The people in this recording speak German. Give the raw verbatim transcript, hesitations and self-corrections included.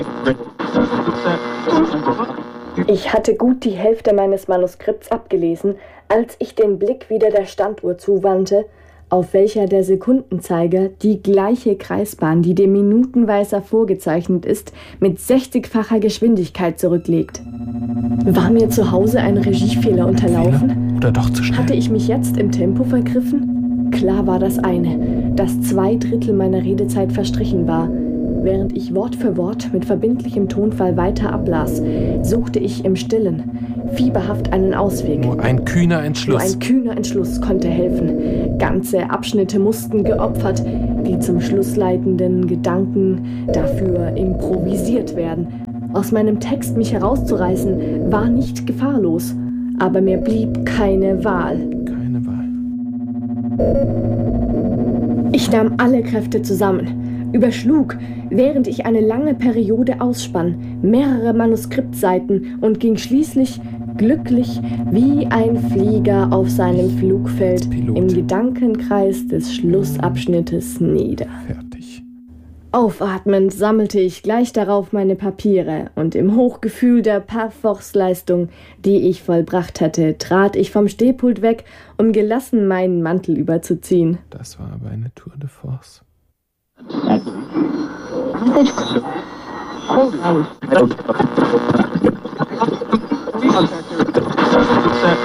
Ich hatte gut die Hälfte meines Manuskripts abgelesen, als ich den Blick wieder der Standuhr zuwandte, auf welcher der Sekundenzeiger die gleiche Kreisbahn, die dem Minutenweiser vorgezeichnet ist, mit sechzigfacher Geschwindigkeit zurücklegt. War mir zu Hause ein Regiefehler unterlaufen? Oder doch zu schnell? Hatte ich mich jetzt im Tempo vergriffen? Klar war das eine, dass zwei Drittel meiner Redezeit verstrichen war. Während ich Wort für Wort mit verbindlichem Tonfall weiter ablas, suchte ich im Stillen fieberhaft einen Ausweg. Nur ein kühner Entschluss. Nur ein kühner Entschluss konnte helfen. Ganze Abschnitte mussten geopfert, die zum Schluss leitenden Gedanken dafür improvisiert werden. Aus meinem Text mich herauszureißen, war nicht gefahrlos, aber mir blieb keine Wahl. Keine Wahl. Ich nahm alle Kräfte zusammen, überschlug, während ich eine lange Periode ausspann, mehrere Manuskriptseiten und ging schließlich glücklich wie ein Flieger auf seinem Flugfeld im Gedankenkreis des Schlussabschnittes nieder. Fertig. Aufatmend sammelte ich gleich darauf meine Papiere und im Hochgefühl der Parforce-Leistung, die ich vollbracht hatte, trat ich vom Stehpult weg, um gelassen meinen Mantel überzuziehen. Das war aber eine Tour de Force.